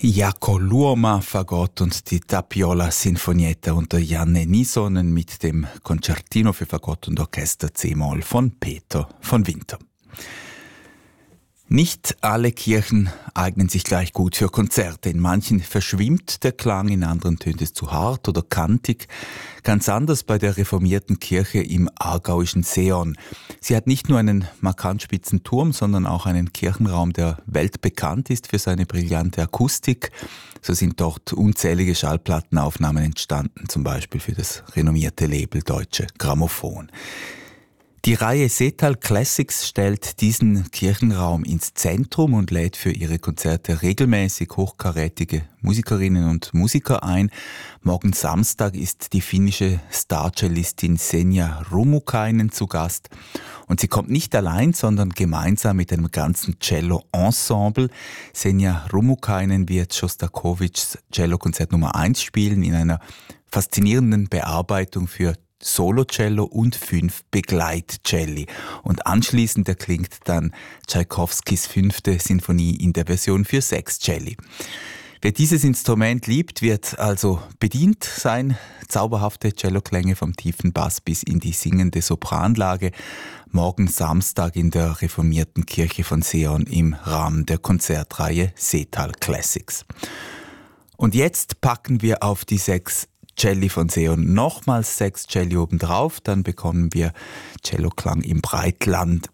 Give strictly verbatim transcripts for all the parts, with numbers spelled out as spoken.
Jaakko Luoma Fagott und die Tapiola Sinfonietta unter Janne Nisonen mit dem Concertino für Fagott und Orchester C-Moll von Peter von Winter. Nicht alle Kirchen eignen sich gleich gut für Konzerte. In manchen verschwimmt der Klang, in anderen tönt es zu hart oder kantig. Ganz anders bei der reformierten Kirche im aargauischen Seeon. Sie hat nicht nur einen markant spitzen Turm, sondern auch einen Kirchenraum, der weltbekannt ist für seine brillante Akustik. So sind dort unzählige Schallplattenaufnahmen entstanden, zum Beispiel für das renommierte Label Deutsche Grammophon. Die Reihe Seetal Classics stellt diesen Kirchenraum ins Zentrum und lädt für ihre Konzerte regelmäßig hochkarätige Musikerinnen und Musiker ein. Morgen Samstag ist die finnische Star-Cellistin Senja Rummukainen zu Gast. Und sie kommt nicht allein, sondern gemeinsam mit einem ganzen Cello-Ensemble. Senja Rummukainen wird Schostakowitschs Cellokonzert Nummer eins spielen in einer faszinierenden Bearbeitung für Solo-Cello und fünf Begleitcelli. Und anschließend erklingt dann Tschaikowskis fünfte Sinfonie in der Version für sechs Celli. Wer dieses Instrument liebt, wird also bedient sein. Zauberhafte Celloklänge vom tiefen Bass bis in die singende Sopranlage. Morgen Samstag in der reformierten Kirche von Seeon im Rahmen der Konzertreihe Seetal Classics. Und jetzt packen wir auf die sechs Celli von Seeon nochmals sechs Celli obendrauf, dann bekommen wir Celloklang im Breitland,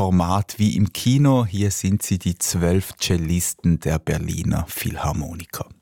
Breitleinwandformat wie im Kino. Hier sind sie, die zwölf Cellisten der Berliner Philharmoniker.